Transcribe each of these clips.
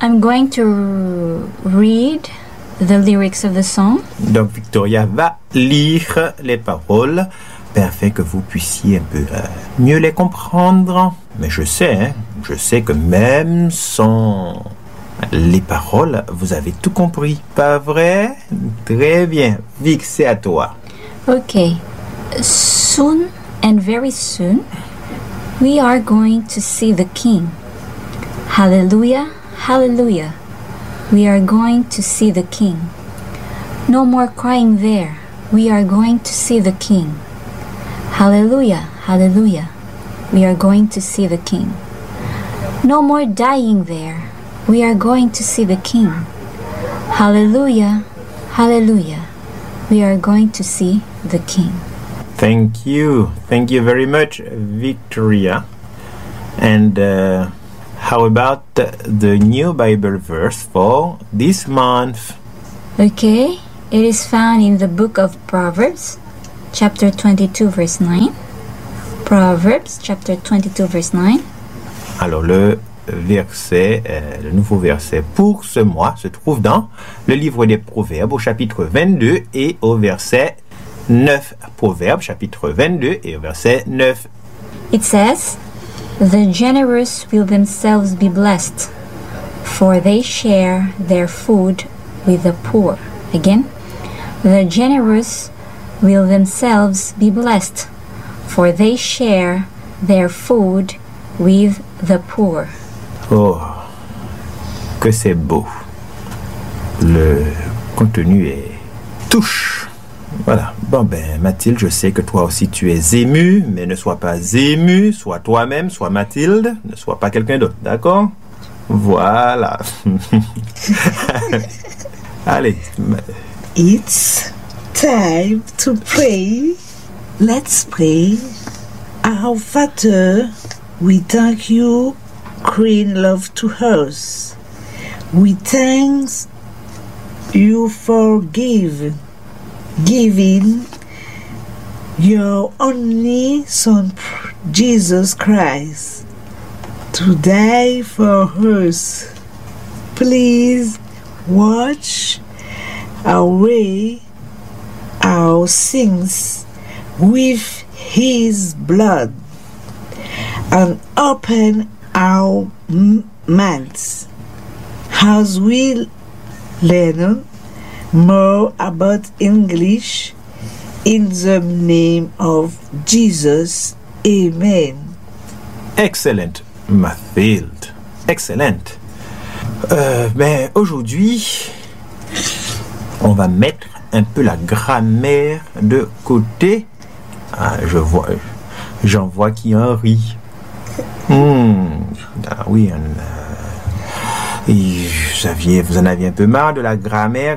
I'm going to read the lyrics of the song. Donc Victoria va lire les paroles afin que vous puissiez un peu mieux les comprendre. Mais je sais que même sans les paroles, vous avez tout compris. Pas vrai? Très bien. Vic, c'est à toi. Okay. Soon and very soon, we are going to see the King. Hallelujah, hallelujah. We are going to see the King. No more crying there. We are going to see the King. Hallelujah, hallelujah. We are going to see the King. No more dying there. We are going to see the King. Hallelujah, hallelujah. We are going to see the King. Thank you. Thank you very much, Victoria. And how about the new Bible verse for this month? Okay, it is found in the book of Proverbs, chapter 22, verse 9. Proverbs, chapter 22, verse 9. Alors le nouveau verset pour ce mois se trouve dans le livre des Proverbes au chapitre 22 et au verset 9. Proverbes, chapitre 22 et au verset 9. It says, "The generous will themselves be blessed, for they share their food with the poor." Again, "The generous will themselves be blessed, for they share their food with the poor." Oh, que c'est beau. Le contenu touche. Voilà. Bon ben, Mathilde, je sais que toi aussi tu es émue, mais ne sois pas émue, sois toi-même, sois Mathilde, ne sois pas quelqu'un d'autre, d'accord? Voilà. Allez. It's time to pray. Let's pray. Our Father, we thank you, great love to us. We thank you for giving your only Son, Jesus Christ, to die for us. Please wash away our sins with His blood and open our minds as we learn more about English. In the name of Jesus, Amen. Excellent, Mathilde. Excellent. Ben, aujourd'hui, on va mettre un peu la grammaire de côté. Ah, j'en vois qui en rit. Ah oui, vous en aviez un peu marre de la grammaire.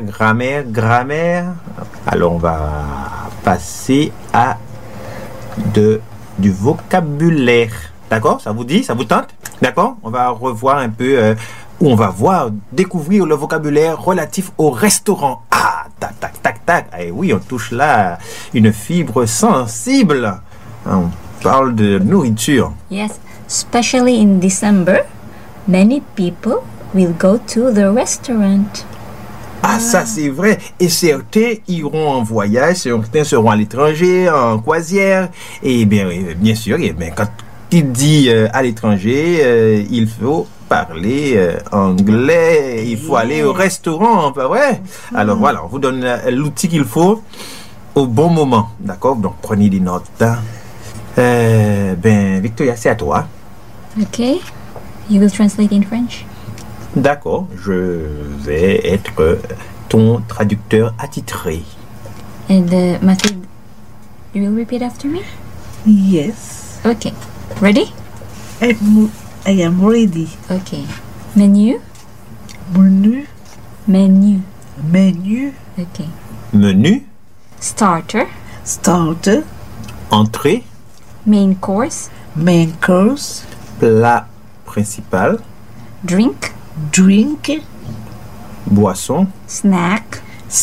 Alors on va passer à du vocabulaire. D'accord? Ça vous dit? Ça vous tente? D'accord? On va revoir un peu, on va découvrir le vocabulaire relatif au restaurant. Ah, tac. Et oui, on touche là une fibre sensible. On parle de nourriture. Yes, especially in December, many people will go to the restaurant. Ah, ça c'est vrai. Et certains iront en voyage, certains seront à l'étranger, en croisière. Et bien sûr, quand il dit à l'étranger, il faut parler anglais, il faut aller au restaurant, pas vrai? Alors voilà, on vous donne l'outil qu'il faut au bon moment, d'accord? Donc prenez des notes. Victoria, c'est à toi. Okay, you will translate in French. D'accord, je vais être ton traducteur attitré. And Mathilde, you will repeat after me? Yes. Okay, ready? I am ready. Okay. Menu. Menu. Okay. Menu. Starter. Entrée. Main course. Plat principal. Drink. Boisson. Snack.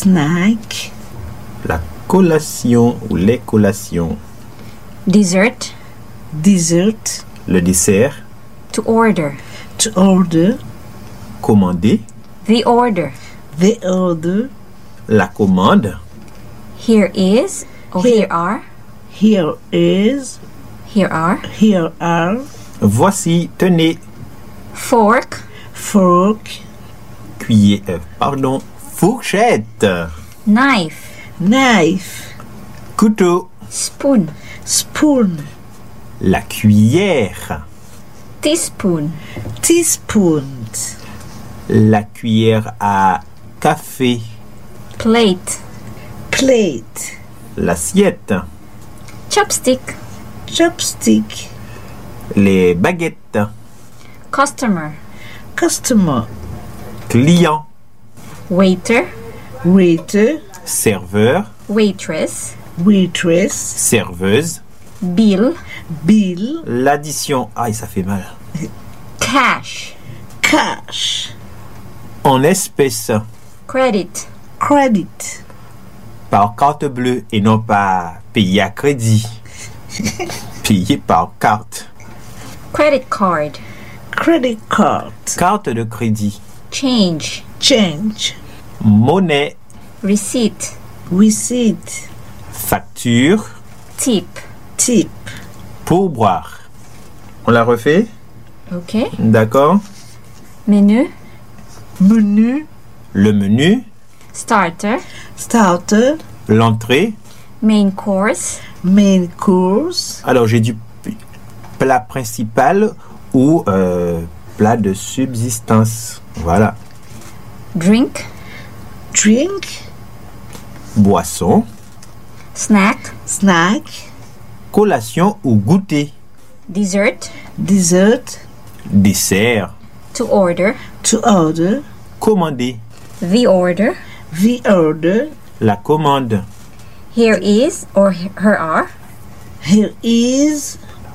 La collation ou les collations. Dessert. Dessert. Le dessert. To order. Commander. The order. The order. La commande. Here is, or Here. here are, Here is. here are. Here are. Voici, tenez, Fork, Fork. fourchette. knife, Knife. Couteau. spoon, Spoon. La cuillère. teaspoon, Teaspoon. La cuillère à café. plate, Plate. L'assiette. Chopstick. Chopstick. Les baguettes. Customer. Customer. Client. Waiter. Waiter. Serveur. Waitress. Waitress. Serveuse. Bill. Bill. L'addition. Aïe, ça fait mal. Cash. Cash. En espèces. Credit. Credit. Par carte bleue et non pas payé à crédit. Payé par carte. Credit card. Credit card. Carte de crédit. Change. Change. Monnaie. Receipt. Receipt. Facture. Tip. Tip. Pourboire. On la refait? Okay. D'accord. Menu. Menu. Le menu. Starter. Starter. L'entrée. Main course. Main course. Alors j'ai du plat principal ou plat de subsistance. Voilà. Drink. Drink. Boisson. Snack. Snack. Collation ou goûter. Dessert. Dessert. Dessert. To order. To order. Commander. The order. The order. La commande. Here is or her are. Here is.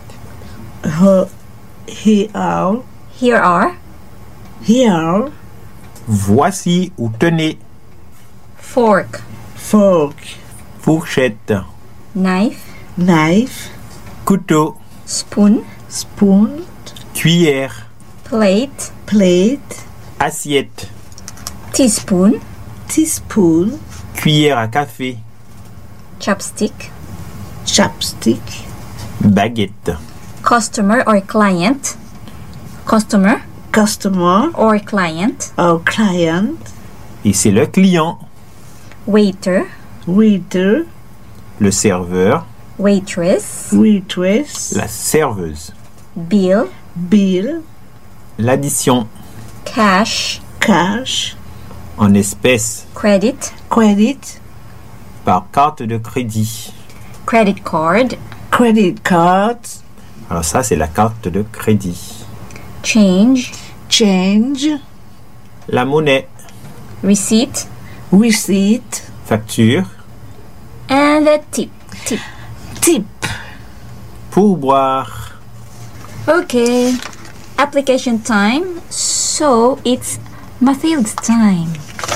Here are. Here are. Here. Voici ou tenez. Fork. Fork. Fourchette. Knife. Knife. Couteau. Spoon. Spoon. Cuillère. Plate. Plate. Assiette. Teaspoon. Teaspoon. Cuillère à café. Chopstick. Chopstick. Baguette. Customer or client. Customer Customer or client. or client. Et c'est le client. Waiter. Waiter. Le serveur. Waitress. Waitress. La serveuse. Bill. Bill. L'addition. Cash. Cash. En espèces. Credit. Credit. Par carte de crédit. Credit card. Credit card. Alors ça, c'est la carte de crédit. Change. Change. La monnaie. Receipt. Receipt. Facture. And the tip. Tip. Tip. Pourboire. Okay. Application time. So it's Mathilde's time.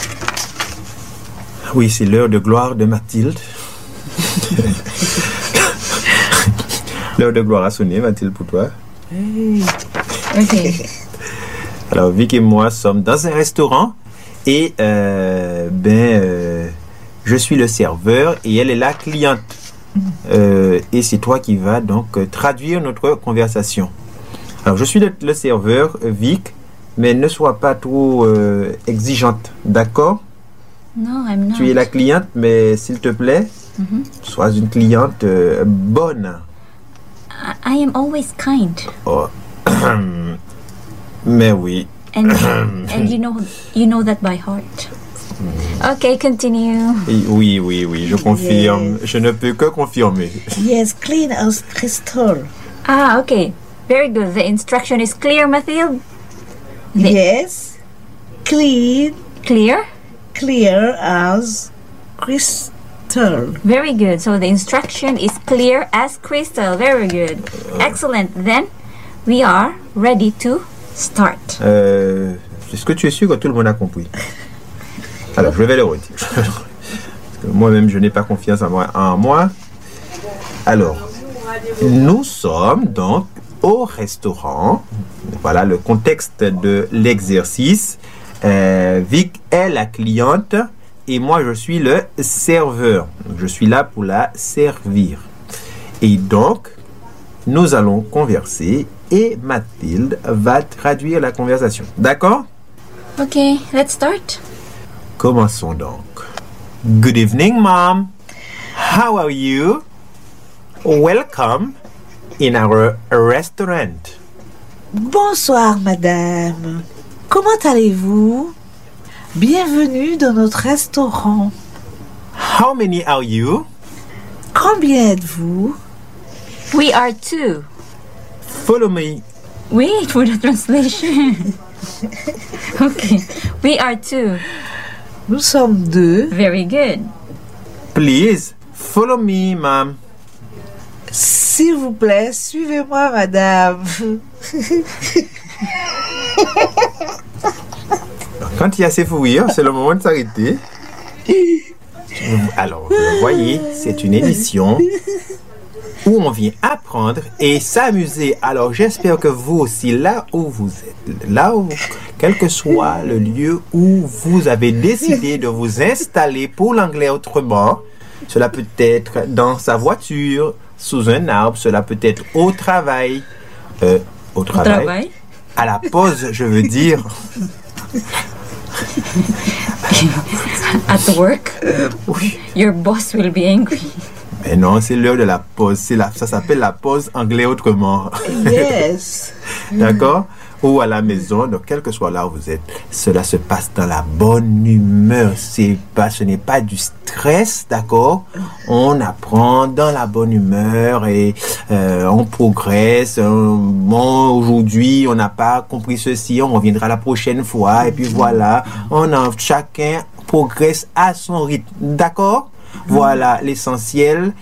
Oui, c'est l'heure de gloire de Mathilde. L'heure de gloire a sonné, Mathilde, pour toi. Okay. Alors, Vic et moi sommes dans un restaurant et je suis le serveur et elle est la cliente. Et c'est toi qui vas donc traduire notre conversation. Alors, je suis le serveur, Vic, mais ne sois pas trop exigeante, d'accord? No, I'm not. Tu es la cliente, mais s'il te plaît, sois une cliente bonne. I am always kind. Oh. Mais oui. And and you know that by heart. Okay, continue. Oui, je confirme. Je ne peux que confirmer. Yes, clean as crystal. Ah, okay. Very good. The instruction is clear, Mathilde? Yes. Clean. Clear? Clear as crystal. Very good. So the instruction is clear as crystal. Very good. Excellent. Then we are ready to start. Est-ce que tu es sûr que tout le monde a compris? Alors, je vais le redire. Parce que moi-même, je n'ai pas confiance en moi. Alors, nous sommes donc au restaurant. Voilà le contexte de l'exercice. Vic est la cliente et moi je suis le serveur. Je suis là pour la servir. Et donc, nous allons converser et Mathilde va traduire la conversation. D'accord? Okay, let's start. Commençons donc. Good evening, Mom. How are you? Welcome in our restaurant. Bonsoir, madame. Comment allez-vous? Bienvenue dans notre restaurant. How many are you? Combien êtes-vous? We are two. Follow me. Wait for the translation. Okay, we are two. Nous sommes deux. Very good. Please follow me, Mom. S'il vous plaît, suivez-moi, madame. Quand il y a ces fous rires, c'est le moment de s'arrêter. Alors, vous voyez, c'est une émission où on vient apprendre et s'amuser. Alors, j'espère que vous aussi, là où vous êtes, quel que soit le lieu où vous avez décidé de vous installer pour l'anglais autrement, cela peut être dans sa voiture, sous un arbre, cela peut être au travail. Au travail. À la pause, je veux dire. At work, Oui. your boss will be angry. Mais non, c'est l'heure de la pause. Ça s'appelle la pause anglais autrement. Yes. D'accord? Ou à la maison, donc quel que soit là où vous êtes, cela se passe dans la bonne humeur. Ce n'est pas du stress, d'accord? On apprend dans la bonne humeur et on progresse. Bon, aujourd'hui, on n'a pas compris ceci, on reviendra la prochaine fois. Et puis voilà, chacun progresse à son rythme, d'accord? Voilà, l'essentiel,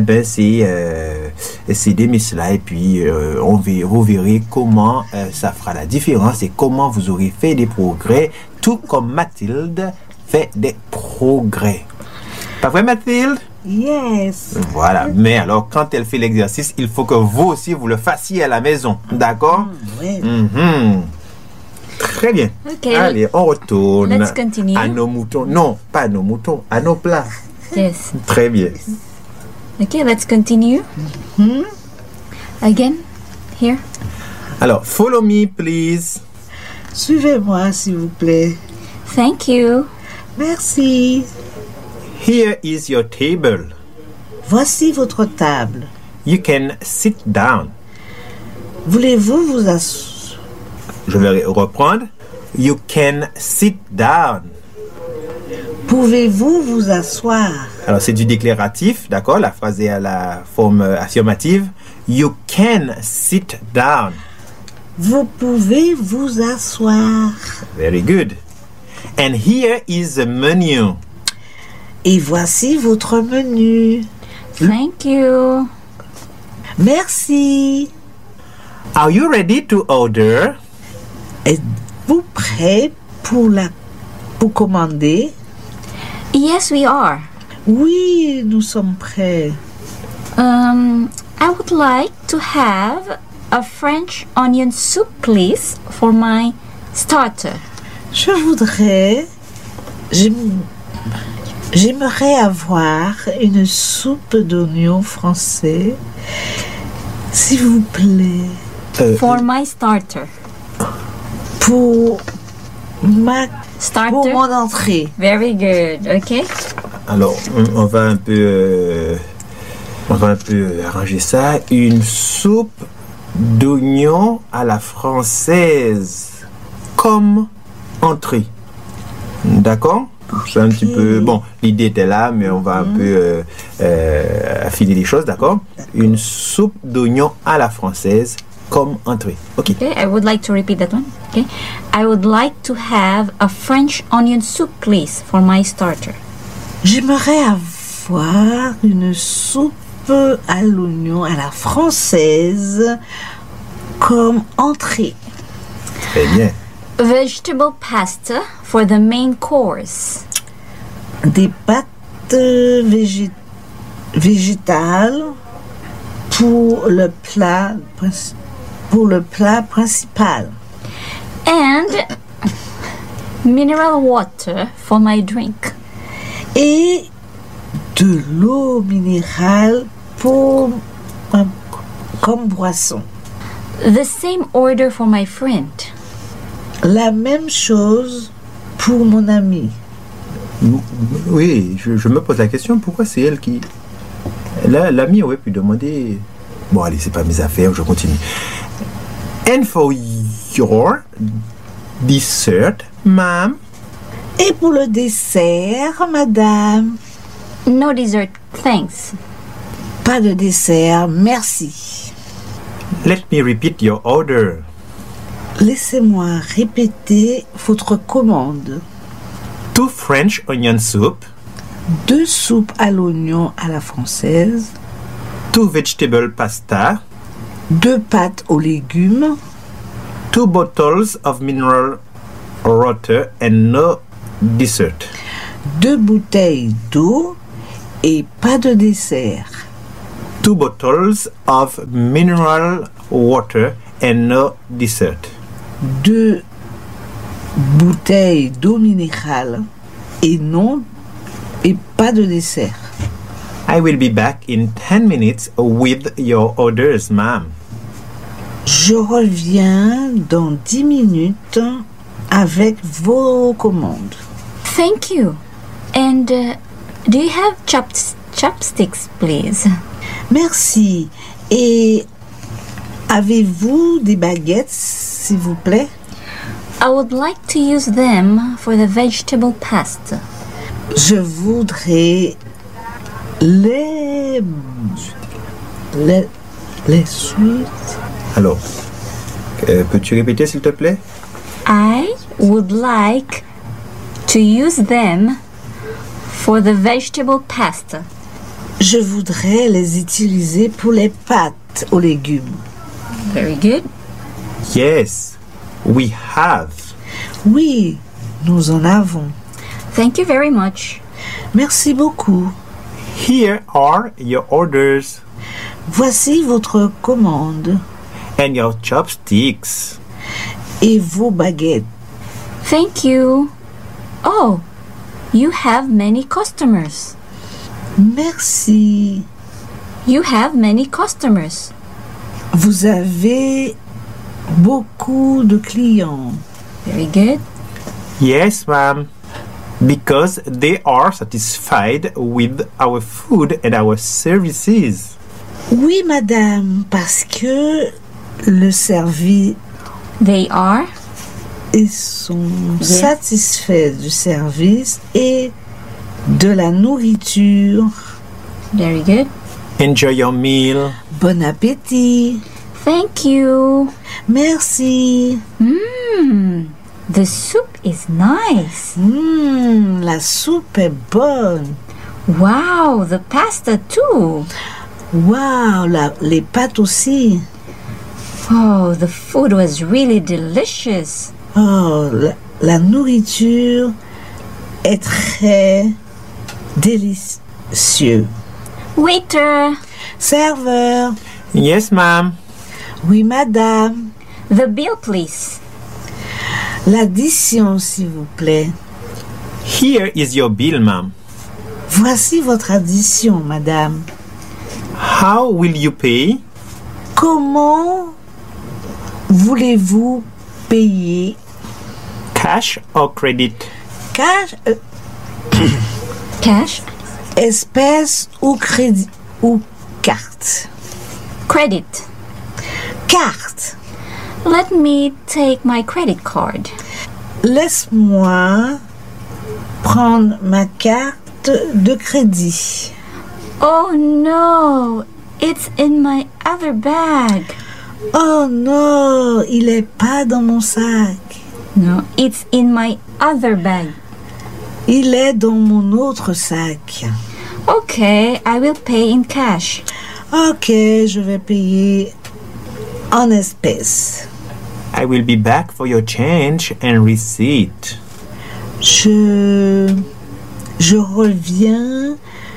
c'est d'aimer cela et puis vous verrez comment ça fera la différence et comment vous aurez fait des progrès, tout comme Mathilde fait des progrès. Pas vrai, Mathilde? Yes. Voilà, mais alors quand elle fait l'exercice, il faut que vous aussi vous le fassiez à la maison, d'accord? Oui. Très bien. Okay. Allez, on retourne Let's continue. à nos moutons. Non, pas à nos moutons, à nos plats. Yes. Très bien. Okay, let's continue. Again, here. Alors, follow me, please. Suivez-moi, s'il vous plaît. Thank you. Merci. Here is your table. Voici votre table. You can sit down. Voulez-vous vous asseoir? Je vais reprendre. You can sit down. Pouvez-vous vous asseoir? Alors, c'est du déclaratif, d'accord? La phrase est à la forme affirmative. You can sit down. Vous pouvez vous asseoir. Very good. And here is the menu. Et voici votre menu. Thank you. Merci. Are you ready to order? Êtes-vous prêt pour commander? Yes, we are. Oui, nous sommes prêts. I would like to have a French onion soup, please, for my starter. J'aimerais avoir une soupe d'oignons français, s'il vous plaît, For my starter. pour Starter. mon entrée. Very good. Okay. Alors, on va un peu arranger ça. Une soupe d'oignons à la française comme entrée. D'accord? C'est un petit peu... Bon, l'idée était là, mais on va un peu affiner les choses, d'accord? Une soupe d'oignons à la française comme entrée. OK. Okay, I would like to repeat that one. Okay. I would like to have a French onion soup, please, for my starter. J'aimerais avoir une soupe à l'oignon à la française comme entrée. Très bien. Vegetable pasta for the main course. Des pâtes végétales pour le plat principal. And mineral water for my drink. Et de l'eau minérale comme boisson. The same order for my friend. La même chose pour mon ami. Oui, je me pose la question, pourquoi c'est elle qui... Là, l'ami aurait pu demander... Bon, allez, c'est pas mes affaires, je continue. And for your dessert, ma'am? Et pour le dessert, madame? No dessert, thanks. Pas de dessert, merci. Let me repeat your order. Laissez-moi répéter votre commande. 2 French onion soup, 2 soupes à l'oignon à la française, 2 vegetable pasta, 2 pâtes aux légumes, 2 bottles of mineral water and no dessert. 2 bouteilles d'eau et pas de dessert. 2 bottles of mineral water and no dessert. 2 bouteilles d'eau minérale et pas de dessert. I will be back in 10 minutes with your orders, ma'am. Je reviens dans 10 minutes avec vos commandes. Thank you. And do you have chopsticks, please? Merci. Et avez-vous des baguettes, s'il vous plaît? I would like to use them for the vegetable pasta. Je voudrais les suites. Alors, peux-tu répéter s'il te plaît? I would like to use them for the vegetable pasta. Je voudrais les utiliser pour les pâtes aux légumes. Very good. Yes, we have. Oui, nous en avons. Thank you very much. Merci beaucoup. Here are your orders Voici votre commande and your chopsticks. et vos baguettes. Thank you. Oh, you have many customers. Merci. You have many customers. Vous avez beaucoup de clients. Very good. Yes, ma'am. Because they are satisfied with our food and our services. Oui, madame, parce que le service, They are. ils sont Yes. satisfaits du service et de la nourriture. Very good. Enjoy your meal. Bon appétit. Thank you. Merci. The soup is nice. La soupe est bonne. Wow, the pasta too. Wow, les pâtes aussi. Oh, the food was really delicious. Oh, la nourriture est très délicieuse. Waiter, Serveur. Yes, ma'am. Oui, madame. the bill please. L'addition, s'il vous plaît. Here is your bill, ma'am. Voici votre addition, madame. How will you pay? Comment voulez-vous payer? Cash or credit? Cash, Cash, espèce ou crédit ou carte? credit. Carte. Let me take my credit card. Laisse-moi prendre ma carte de crédit. Oh no, it's in my other bag. Oh non, il est pas dans mon sac. No, it's in my other bag. Il est dans mon autre sac. Okay, I will pay in cash. Ok, je vais payer en espèces. I will be back for your change and receipt. Je reviens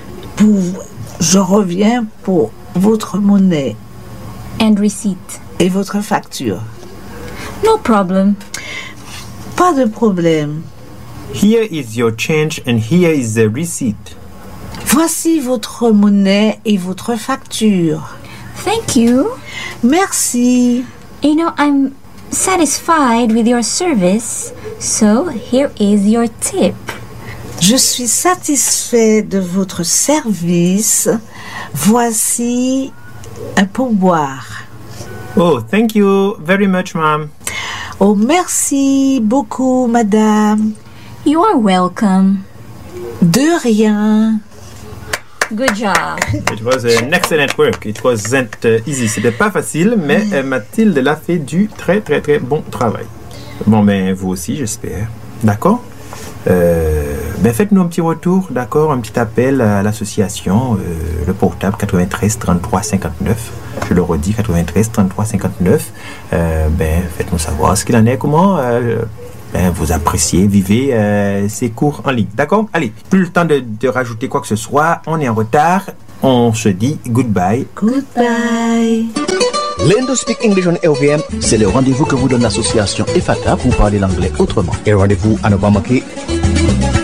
pour votre monnaie And receipt. et votre facture. No problem. Pas de problème. Here is your change and here is the receipt. Voici votre monnaie et votre facture. Thank you. Merci. You know, I'm satisfied with your service, so here is your tip. Je suis satisfait de votre service. Voici un pourboire. Oh, thank you very much, ma'am. Oh, merci beaucoup, madame. You are welcome. De rien. Good job. It was an excellent work. It wasn't easy. C'était pas facile, mais Mathilde l'a fait du très très très bon travail. Bon, ben vous aussi, j'espère. D'accord? Ben faites-nous un petit retour, d'accord? Un petit appel à l'association, le portable 93 33 59. Je le redis, 93 33 59. Ben faites-nous savoir ce qu'il en est, comment vous appréciez, vivez ces cours en ligne. D'accord? Allez, plus le temps de rajouter quoi que ce soit. On est en retard. On se dit goodbye. Goodbye. Learn to Speak English on LVM, c'est le rendez-vous que vous donne l'association EFATA pour parler l'anglais autrement. Et rendez-vous à ne pas manquer